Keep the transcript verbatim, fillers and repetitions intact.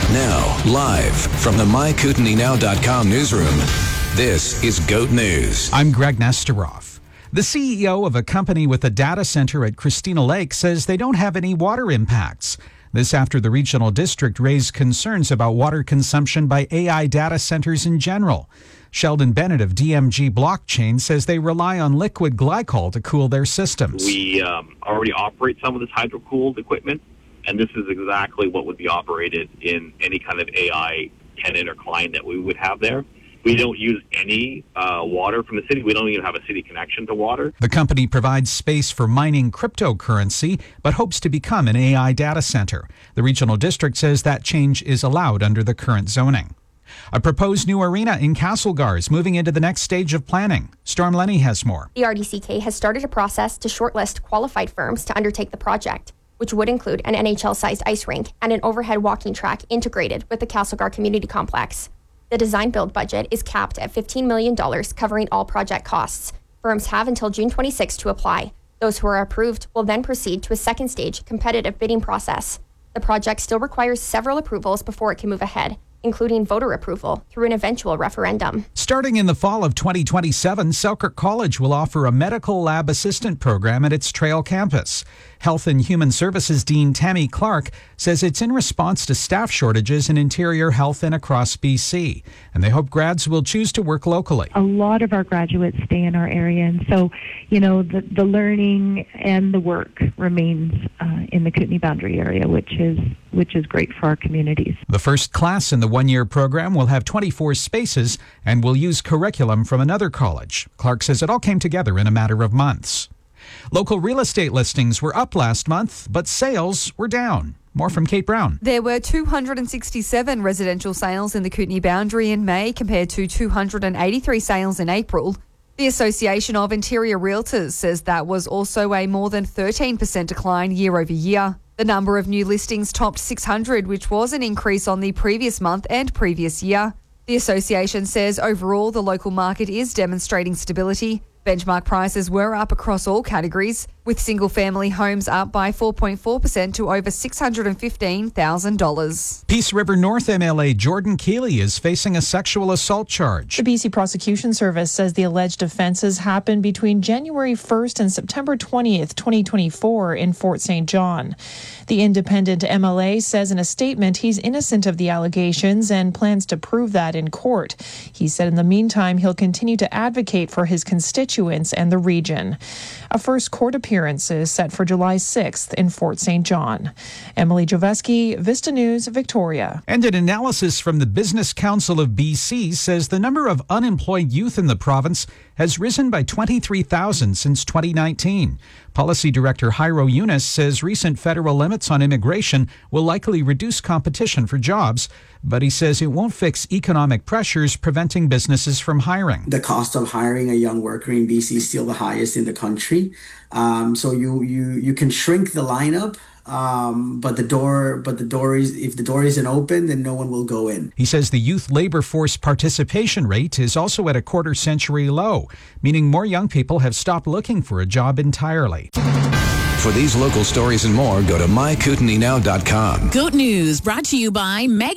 Now, live from the my kootenai now dot com newsroom, this is GOAT News. I'm Greg Nesterov. The C E O of a company with a data center at Christina Lake says they don't have any water impacts. This after the regional district raised concerns about water consumption by A I data centers in general. Sheldon Bennett of D M G Blockchain says they rely on liquid glycol to cool their systems. We um, already operate some of this hydro-cooled equipment, and this is exactly what would be operated in any kind of A I tenant or client that we would have there. We don't use any uh, water from the city. We don't even have a city connection to water. The company provides space for mining cryptocurrency, but hopes to become an A I data center. The regional district says that change is allowed under the current zoning. A proposed new arena in Castlegar is moving into the next stage of planning. Storm Lenny has more. The R D C K has started a process to shortlist qualified firms to undertake the project, which would include an N H L-sized ice rink and an overhead walking track integrated with the Castlegar Community Complex. The design-build budget is capped at fifteen million dollars, covering all project costs. Firms have until June twenty-sixth to apply. Those who are approved will then proceed to a second stage competitive bidding process. The project still requires several approvals before it can move ahead, including voter approval through an eventual referendum. Starting in the fall of twenty twenty-seven, Selkirk College will offer a medical lab assistant program at its Trail campus. Health and Human Services Dean Tammy Clark says it's in response to staff shortages in interior health and across B C, and they hope grads will choose to work locally. A lot of our graduates stay in our area, and so, you know, the, the learning and the work remains uh, in the Kootenay Boundary area, which is which is great for our communities. The first class in the one-year program will have twenty-four spaces and will use curriculum from another college. Clark says it all came together in a matter of months. Local real estate listings were up last month, but sales were down. More from Kate Brown. There were two hundred sixty-seven residential sales in the Kootenay Boundary in May compared to two hundred eighty-three sales in April. The Association of Interior Realtors says that was also a more than thirteen percent decline year over year. The number of new listings topped six hundred, which was an increase on the previous month and previous year. The association says overall the local market is demonstrating stability. Benchmark prices were up across all categories, with single-family homes up by four point four percent to over six hundred fifteen thousand dollars. Peace River North M L A Jordan Keeley is facing a sexual assault charge. The B C Prosecution Service says the alleged offences happened between January first and September twentieth, twenty twenty-four in Fort Saint John. The independent M L A says in a statement he's innocent of the allegations and plans to prove that in court. He said in the meantime he'll continue to advocate for his constituents and the region. A first court appearance is set for July sixth in Fort Saint John. Emily Joveski, Vista News, Victoria. And an analysis from the Business Council of B C says the number of unemployed youth in the province has risen by twenty-three thousand since twenty nineteen. Policy Director Jairo Yunus says recent federal limits on immigration will likely reduce competition for jobs, but he says it won't fix economic pressures preventing businesses from hiring. The cost of hiring a young worker in B C is still the highest in the country. Um, so you, you, you can shrink the lineup, um, but the door, but the door is, if the door isn't open, then no one will go in. He says the youth labor force participation rate is also at a quarter century low, meaning more young people have stopped looking for a job entirely. For these local stories and more, go to my kootenai now dot com. GOAT News brought to you by Meg.